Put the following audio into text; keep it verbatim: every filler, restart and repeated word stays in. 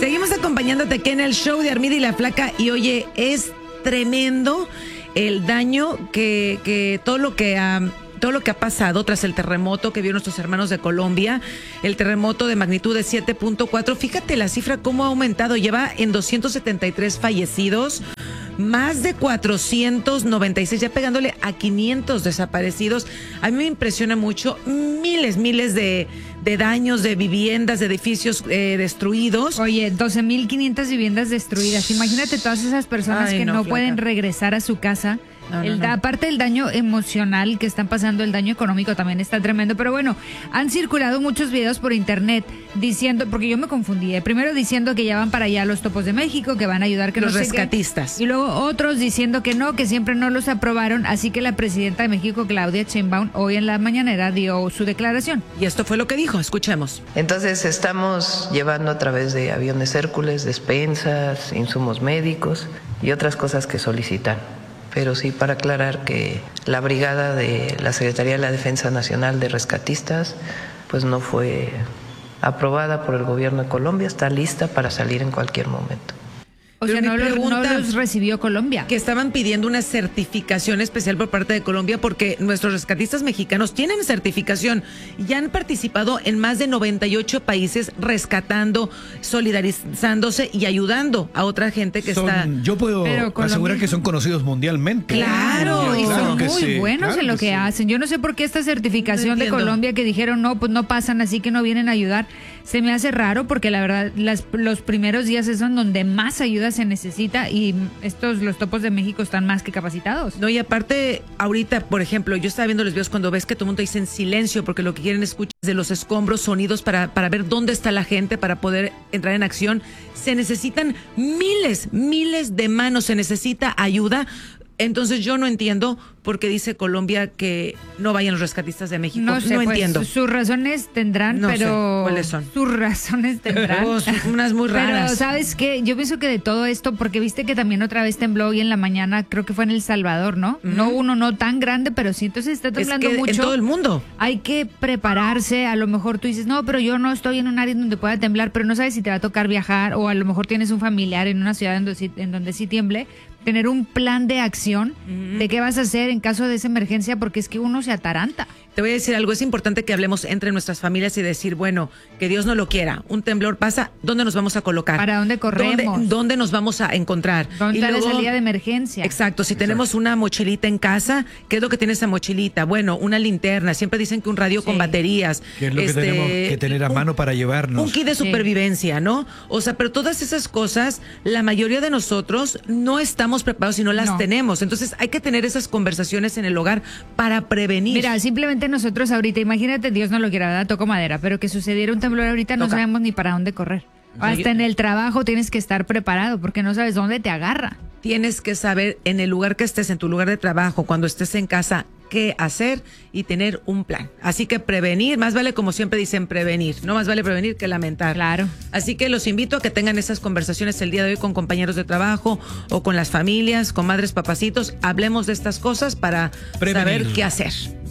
Seguimos acompañándote aquí en el show de Armida y la Flaca. Y oye, es tremendo el daño que, que todo lo que ha... todo lo que ha pasado tras el terremoto que vio nuestros hermanos de Colombia, el terremoto de magnitud de siete punto cuatro. Fíjate la cifra cómo ha aumentado, lleva en doscientos setenta y tres fallecidos, más de cuatrocientos noventa y seis, ya pegándole a quinientos desaparecidos. A mí me impresiona mucho, miles, miles de, de daños, de viviendas, de edificios eh, destruidos. Oye, doce mil quinientas viviendas destruidas. Imagínate todas esas personas Ay, que no, no flaca. pueden regresar a su casa. No, no, el, no. Aparte del daño emocional que están pasando, el daño económico también está tremendo. Pero bueno, han circulado muchos videos por internet diciendo, porque yo me confundí, eh, primero diciendo que ya van para allá los Topos de México, que van a ayudar, que Los no sé qué. rescatistas. Y luego otros diciendo que no, que siempre no los aprobaron. Así que la presidenta de México, Claudia Sheinbaum, hoy en la mañanera dio su declaración. Y esto fue lo que dijo, escuchemos. Entonces estamos llevando a través de aviones Hércules despensas, insumos médicos y otras cosas que solicitan. Pero sí, para aclarar que la brigada de la Secretaría de la Defensa Nacional de Rescatistas pues no fue aprobada por el gobierno de Colombia, está lista para salir en cualquier momento. O Pero sea, mi no los, no pregunta- los recibió Colombia. Que estaban pidiendo una certificación especial por parte de Colombia porque nuestros rescatistas mexicanos tienen certificación y han participado en más de noventa y ocho países rescatando, solidarizándose y ayudando a otra gente que Son- está... yo puedo Pero Colombia- asegurar que son conocidos mundialmente. Claro, y son que muy sí, buenos claro en lo que que sí. hacen. Yo no sé por qué esta certificación No de entiendo. Colombia que dijeron no, pues no pasan, así que no vienen a ayudar. Se me hace raro porque la verdad las, los primeros días es en donde más ayuda se necesita y estos, los Topos de México están más que capacitados. No, y aparte, ahorita, por ejemplo, yo estaba viendo los videos cuando ves que todo el mundo dice en silencio porque lo que quieren escuchar es de los escombros, sonidos para, para ver dónde está la gente, para poder entrar en acción. Se necesitan miles, miles de manos, se necesita ayuda. Entonces yo no entiendo por qué dice Colombia que no vayan los rescatistas de México. No sé, pues, entiendo. sus razones tendrán, No sé, pero ¿cuáles son? sus razones tendrán. Oh, son unas muy raras. Pero, ¿sabes qué? Yo pienso que de todo esto, porque viste que también otra vez tembló hoy en la mañana, creo que fue en El Salvador, ¿no? Ujú. No uno, no tan grande, pero sí, entonces está Es temblando que mucho. en todo el mundo. Hay que prepararse, a lo mejor tú dices, no, pero yo no estoy en un área donde pueda temblar, pero no sabes si te va a tocar viajar, o a lo mejor tienes un familiar en una ciudad en donde sí, en donde sí tiemble. Tener un plan de acción Ujú. de qué vas a hacer en caso de esa emergencia, porque es que uno se ataranta. Te voy a decir algo, es importante que hablemos entre nuestras familias y decir, bueno, que Dios no lo quiera, un temblor pasa, ¿dónde nos vamos a colocar? ¿Para dónde corremos? ¿Dónde, dónde nos vamos a encontrar? ¿Dónde Y está la luego- salida de emergencia? Exacto, si tenemos una mochilita en casa, ¿qué es lo que tiene esa mochilita? Bueno, una linterna, siempre dicen que un radio Sí. con baterías. Que es lo este, que tenemos que tener a un- mano para llevarnos. Un kit de Sí. supervivencia, ¿no? O sea, pero todas esas cosas, la mayoría de nosotros no estamos preparados y no las No. tenemos. Entonces hay que tener esas conversaciones en el hogar para prevenir. Mira, simplemente nosotros ahorita, imagínate, Dios no lo quiera, ¿verdad? Toco madera, pero que sucediera un temblor ahorita no Toca. sabemos ni para dónde correr. Hasta en el trabajo tienes que estar preparado porque no sabes dónde te agarra. Tienes que saber en el lugar que estés, en tu lugar de trabajo, cuando estés en casa, qué hacer y tener un plan. Así que prevenir, más vale, como siempre dicen, prevenir. No más vale prevenir que lamentar. Claro. Así que los invito a que tengan esas conversaciones el día de hoy con compañeros de trabajo o con las familias, con madres, papacitos. Hablemos de estas cosas para Prevenir. saber qué hacer.